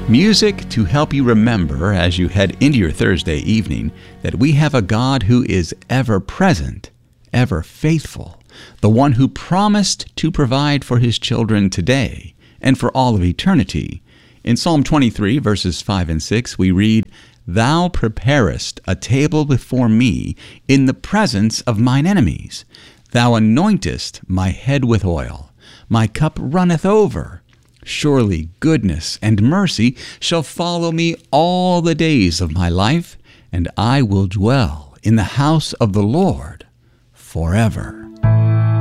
Music to help you remember as you head into your Thursday evening that we have a God who is ever present, ever faithful, the one who promised to provide for his children today and for all of eternity. In Psalm 23, verses 5 and 6, we read, "Thou preparest a table before me in the presence of mine enemies. Thou anointest my head with oil. My cup runneth over. Surely goodness and mercy shall follow me all the days of my life, and I will dwell in the house of the Lord forever."